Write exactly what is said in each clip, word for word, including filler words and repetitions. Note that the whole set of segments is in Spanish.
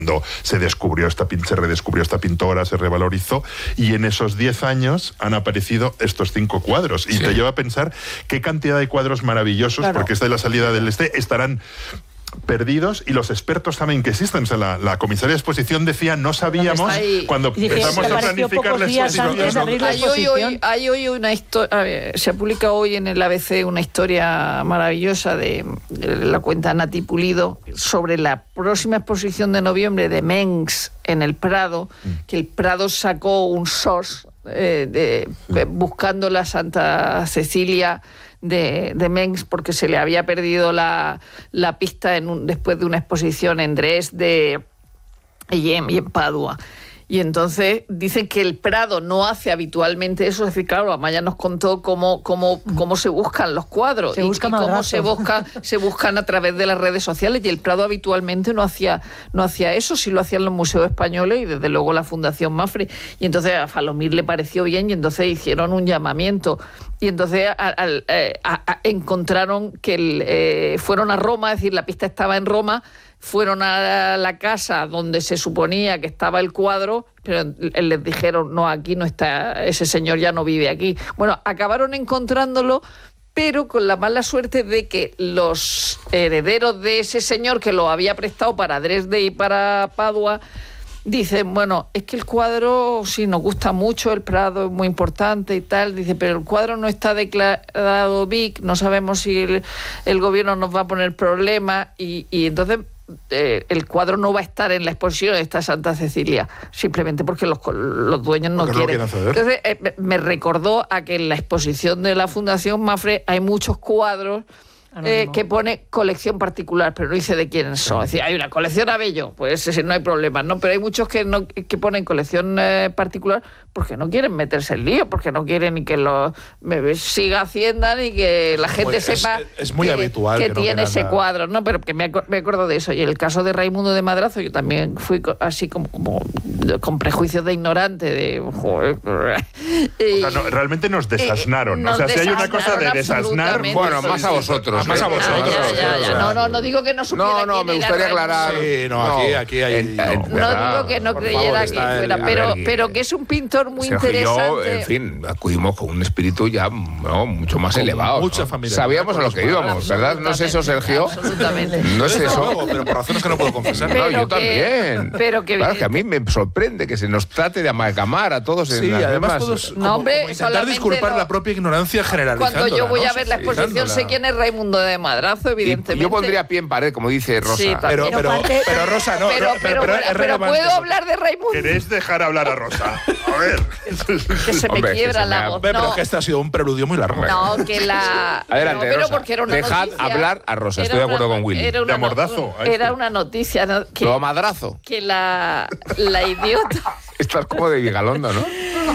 Cuando se descubrió esta, se redescubrió esta pintora, se revalorizó, y en esos diez años han aparecido estos cinco cuadros. Y sí. te lleva a pensar qué cantidad de cuadros maravillosos, claro. porque es de la salida del este, estarán perdidos, y los expertos saben que existen. O sea, la, la comisaria de exposición decía, no sabíamos cuando Dice, empezamos a planificar la exposición. ¿no? Hay, hoy, hoy, hay hoy una historia, se publica hoy en el A B C una historia maravillosa de, de la cuenta Nati Pulido sobre la próxima exposición de noviembre de Mengs en el Prado, mm. que el Prado sacó un S O S eh, de, de, buscando la Santa Cecilia de, de Mengs, porque se le había perdido la, la pista en un, después de una exposición en Dresde y en, y en Padua. Y entonces dicen que el Prado no hace habitualmente eso. Es decir, claro, Amaya nos contó cómo, cómo, cómo se buscan los cuadros se busca y, y cómo se, busca, se buscan a través de las redes sociales. Y el Prado habitualmente no hacía, no hacía eso, sí lo hacían los museos españoles y desde luego la Fundación Mapfre. Y entonces a Falomir le pareció bien y entonces hicieron un llamamiento. Y entonces a, a, a, a, encontraron que el, eh, fueron a Roma, es decir, la pista estaba en Roma. Fueron a la casa donde se suponía que estaba el cuadro, pero les dijeron, no, aquí no está, ese señor ya no vive aquí. Bueno, acabaron encontrándolo, pero con la mala suerte de que los herederos de ese señor que lo había prestado para Dresde y para Padua, dicen, bueno, es que el cuadro sí nos gusta mucho, el Prado es muy importante y tal, dice, pero el cuadro no está declarado B I C, no sabemos si el, el gobierno nos va a poner problemas, y, y entonces eh, el cuadro no va a estar en la exposición de esta Santa Cecilia, simplemente porque los, los dueños no quieren. No entonces eh, me recordó a que en la exposición de la Fundación Mapfre hay muchos cuadros Eh, que pone colección particular, pero no dice de quiénes son. Es decir, hay una colección Abello, pues ese no hay problema, ¿no? Pero hay muchos que no que ponen colección eh, particular porque no quieren meterse en lío, porque no quieren ni que lo me, siga Hacienda ni que la gente es, sepa es, es muy que, habitual que, que no tiene ese nada. cuadro, ¿no? Pero que me, me acuerdo de eso. Y el caso de Raimundo de Madrazo, yo también fui así como, como con prejuicios de ignorante, de joder. Y, o sea, no, realmente nos desasnaron. Eh, nos o sea, si hay una cosa de desasnar, bueno, más a vosotros. Más a vosotros. Ya, ya, ya. No, no, no digo que no supiera. No, no, me gustaría aclarar. Sí, no, aquí, aquí hay. En, no, en, no digo que no creyera que fuera, el, pero, ver, pero que es un pintor muy Sergio interesante. Y yo, en fin, acudimos con un espíritu ya no, mucho más con elevado. Mucha ¿no? familia. Sabíamos a lo que íbamos, ¿verdad? ¿No es eso, Sergio? Absolutamente. No es eso. Luego, pero por razones que no puedo confesar. No, Pero yo que, también. Pero que, claro, que a mí me sorprende que se nos trate de amalgamar a todos. Sí, en las además mismas... todos no, hombre, como intentar disculpar no. la propia ignorancia generalizándola. Cuando yo voy ¿no? a ver la exposición sé quién es Raimundo de Madrazo, evidentemente. Y yo pondría pie en pared, como dice Rosa. Sí, pero, pero, pero, pero Rosa no. Pero, pero, pero, pero, pero ¿puedo hablar de Raimundo? ¿Queréis dejar hablar a Rosa? A ver. Que se me Hombre, quiebra que se la me voz. Hombre, no. pero es que este ha sido un preludio muy largo. No, que la... Adelante, no, pero Rosa. porque era una Dejad noticia, hablar a Rosa, estoy de acuerdo una, con Willy. Era una, de mordazo. No, era una noticia, ¿no? Que, Lo madrazo. Que la, la idiota... Estás como de Vigalondo, ¿no?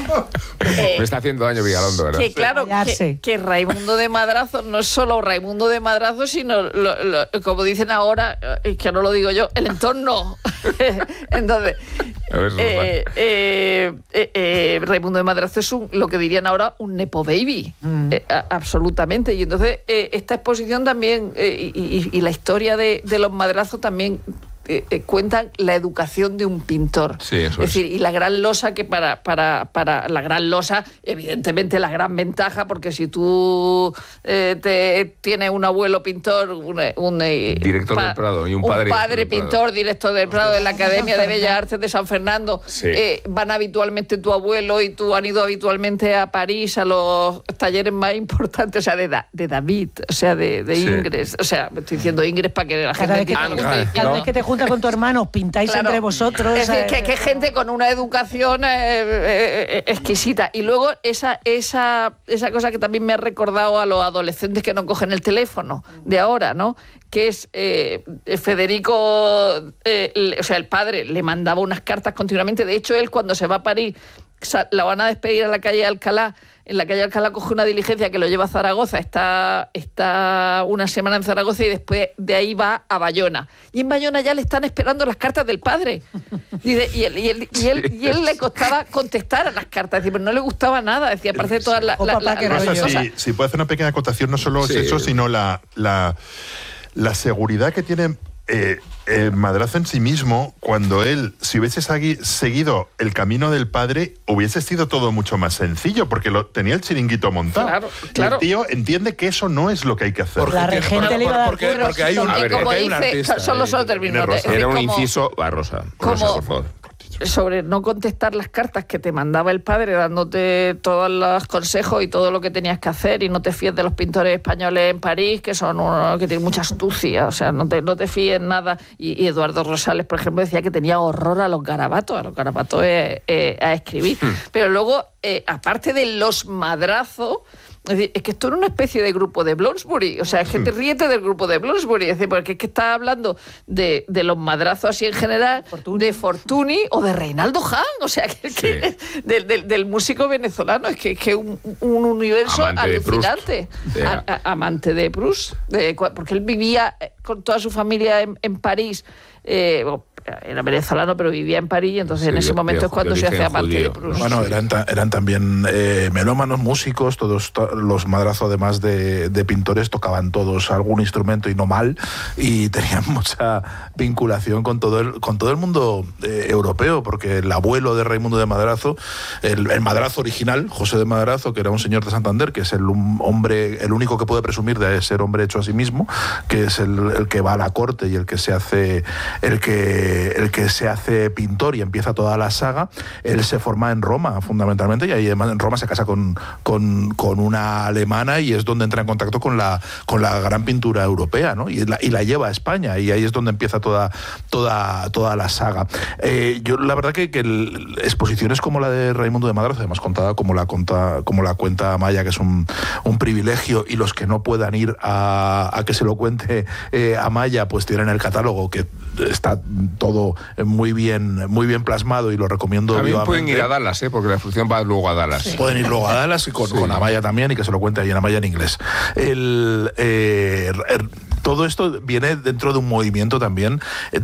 Eh, Me está haciendo daño Vigalondo, ¿verdad? Que claro, que, que Raimundo de Madrazo no es solo Raimundo de Madrazo, sino, lo, lo, como dicen ahora, es que no lo digo yo, el entorno. Entonces, ver, eh, eh, eh, eh, Raimundo de Madrazo es un, lo que dirían ahora un nepo baby, mm. eh, a, absolutamente. Y entonces eh, esta exposición también, eh, y, y, y la historia de, de los Madrazos también... Eh, eh, cuentan la educación de un pintor. Sí, eso es es. decir, y la gran losa que para, para, para la gran losa, evidentemente la gran ventaja, porque si tú eh, te, tienes un abuelo pintor, un, un director pa, del Prado y un padre, un padre pintor, director del Prado de la Academia de Bellas Artes de San Fernando, sí. eh, van habitualmente tu abuelo y tú han ido habitualmente a París a los talleres más importantes, o sea, de, da, de David, o sea, de, de sí. Ingres, o sea, me estoy diciendo Ingres para que la cada gente vez que, cada, cada vez que te juntas con tu hermano, pintáis claro. entre vosotros. Es decir, eh, que, que gente con una educación eh, eh, exquisita. Y luego esa, esa, esa cosa que también me ha recordado a los adolescentes que no cogen el teléfono de ahora, ¿no? Que es eh, Federico, eh, le, o sea, el padre le mandaba unas cartas continuamente. De hecho, él cuando se va a París, la van a despedir a la calle Alcalá. En la calle Alcalá coge una diligencia que lo lleva a Zaragoza, está, está una semana en Zaragoza y después de ahí va a Bayona. Y en Bayona ya le están esperando las cartas del padre. Y, de, y, él, y, él, y, él, y él le costaba contestar a las cartas, decir, pero no le gustaba nada, decía, parece todas las la, la, la, Rosa, cosas. Si, si puedo hacer una pequeña acotación, no solo sí. es eso, sino la, la, la seguridad que tienen... Eh, eh, Madrazo en sí mismo, cuando él, si hubiese segui- seguido el camino del padre, hubiese sido todo mucho más sencillo, porque lo, tenía el chiringuito montado. Claro, Y claro. el tío entiende que eso no es lo que hay que hacer. Porque La tiene- regente por- le iba a por- dar porque, curros. porque hay un, A ver, como porque hay un dice, artista. solo, ahí. solo termino. Tiene Rosa. Es Era un como- inciso a Rosa. Rosa, como- por favor. sobre no contestar las cartas que te mandaba el padre dándote todos los consejos y todo lo que tenías que hacer, y no te fíes de los pintores españoles en París, que son unos que tienen mucha astucia, o sea, no te, no te fíes nada. Y, y Eduardo Rosales, por ejemplo, decía que tenía horror a los garabatos, a los garabatos eh, eh, a escribir. Hmm. Pero luego, eh, aparte de los madrazos, es decir, es que esto era una especie de grupo de Bloomsbury, o sea, es que te ríete del grupo de Bloomsbury, es decir, porque es que estás hablando de, de los madrazos así en general, Fortuny. de Fortuny o de Reinaldo Hahn, o sea, que, Sí. que del, del, del músico venezolano, es que es que un, un universo Amante de Proust. alucinante. De- A- a- amante de Proust, de, porque él vivía con toda su familia en, en París, eh, era venezolano, pero vivía en París, y entonces Sí, en ese de- momento de- es cuando de se hace origen amante judío, de Proust. Bueno, eran, ta- eran también eh, melómanos, músicos, todos to- los Madrazo, además de, de pintores, tocaban todos algún instrumento y no mal, y tenían mucha vinculación con todo el, con todo el mundo eh, europeo, porque el abuelo de Raimundo de Madrazo, el, el Madrazo original, José de Madrazo, que era un señor de Santander, que es el un hombre, el único que puede presumir de ser hombre hecho a sí mismo, que es el, el que va a la corte y el que se hace, el que, el que se hace pintor y empieza toda la saga. Él se forma en Roma, fundamentalmente, y ahí además en Roma se casa con, con, con una alemana, y es donde entra en contacto con la, con la gran pintura europea, ¿no? Y la, y la lleva a España, y ahí es donde empieza toda, toda, toda la saga. Eh, yo la verdad que, que el, exposiciones como la de Raimundo de Madrazo, además contada como la, conta, como la cuenta Amaya, que es un, un privilegio, y los que no puedan ir a, a que se lo cuente eh, Amaya, pues tienen el catálogo, que está todo muy bien, muy bien plasmado, y lo recomiendo También vivamente. pueden ir a Dallas, ¿eh? Porque la exposición va luego a Dallas. Sí. Pueden ir luego a Dallas y con, Sí. con Amaya también, y que se lo cuente ahí en Amaya en inglés. El, eh, er, todo esto viene dentro de un movimiento también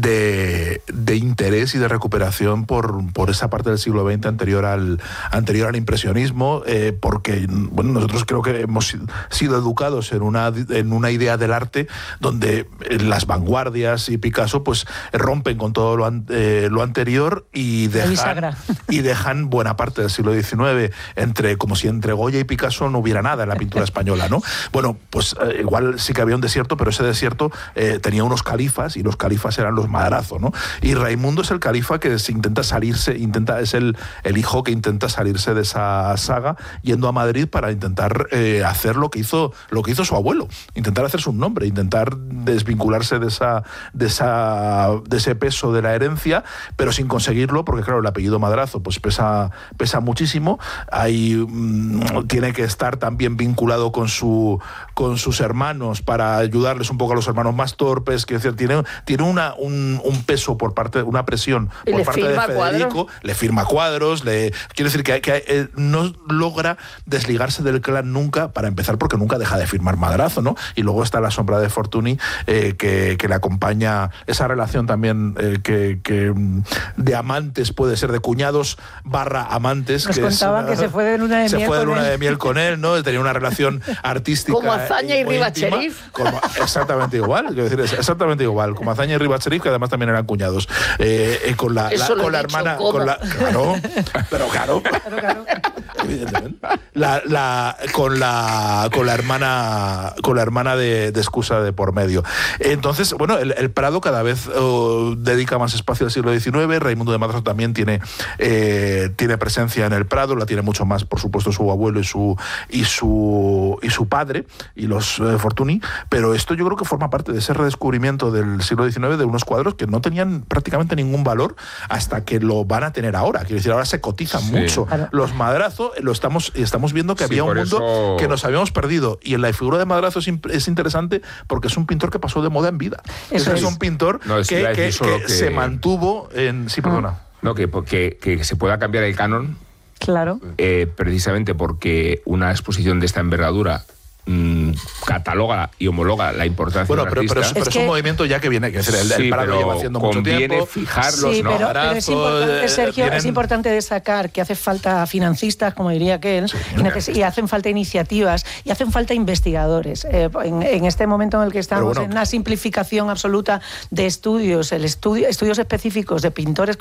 de, de interés y de recuperación por, por esa parte del siglo veinte anterior al, anterior al impresionismo, eh, porque bueno, nosotros creo que hemos sido educados en una, en una idea del arte donde las vanguardias y Picasso pues rompen con todo lo, an, eh, lo anterior y dejan, y dejan buena parte del siglo diecinueve entre, como si entre Goya y Picasso no hubiera nada en la pintura española, ¿no? Bueno, pues eh, igual sí que había un desierto, pero ese desierto eh, tenía unos califas, y los califas eran los Madrazo, ¿no? Y Raimundo es el califa que se intenta salirse, intenta, es el, el hijo que intenta salirse de esa saga, yendo a Madrid para intentar eh, hacer lo que hizo, lo que hizo su abuelo, intentar hacerse un nombre, intentar desvincularse de esa, de esa, de ese peso de la herencia, pero sin conseguirlo, porque claro, el apellido Madrazo pues pesa, pesa muchísimo. Ahí mmm, tiene que estar también vinculado con su, con sus hermanos para ayudarles un poco a los hermanos más torpes, que es decir, tiene, tiene una, un, un peso por parte, una presión por le parte de firma Federico, cuadros. le firma cuadros, le quiero decir que, que eh, no logra desligarse del clan nunca, para empezar, porque nunca deja de firmar Madrazo, ¿no? Y luego está la sombra de Fortuny, eh, que, que le acompaña, esa relación también eh, que, que de amantes, puede ser de cuñados barra amantes. Nos que contaban es, que se fue de luna de se miel fue de con luna él. de miel con él, ¿no? Tenía una relación artística. Como Azaña y muy Ribacherif. íntima, como- exactamente igual, quiero decir, es exactamente igual. Como Azaña y Ribacherif, que además también eran cuñados. Eh, eh, con la, Eso la, lo con he la dicho, hermana. ¿cómo? Con la, claro, pero claro. Claro, claro. Evidentemente. La, la, con la con la hermana con la hermana de, de excusa de por medio. Entonces, bueno, el, el Prado cada vez oh, dedica más espacio al siglo diecinueve. Raimundo de Madrazo también tiene eh, tiene presencia en el Prado, la tiene mucho más, por supuesto, su abuelo y su y su y su padre y los eh, Fortuny, pero esto yo creo que forma parte de ese redescubrimiento del siglo diecinueve de unos cuadros que no tenían prácticamente ningún valor hasta que lo van a tener ahora. Quiero decir, ahora se cotizan Sí. mucho. Claro. Los Madrazo lo estamos estamos viendo que Sí, había un por mundo eso- que nos habíamos perdido, y en la figura de Madrazo es, imp- es interesante porque es un pintor que pasó de moda en vida. Eso es. es. un pintor No, es que que, iba a decir que- solo que que- se mantuvo en... Sí, perdona. No, que, que, que se pueda cambiar el canon, Claro. eh, precisamente porque una exposición de esta envergadura mmm, cataloga y homologa la importancia bueno, de un pero, artista. pero, es, pero Es es que- un movimiento ya que viene, que decir, el, Sí, el Prado pero lleva haciendo mucho conviene tiempo. fijarlos, Sí, ¿no? pero, Ahora, pero es importante, pues, Sergio, vienen- es importante destacar que hace falta financistas, como diría aquel, Sí, y, neces- y hacen falta iniciativas y hacen falta investigadores. Eh, en, en este momento en el que estamos, bueno, en una simplificación absoluta de estudios, el estudio, estudios específicos de pintores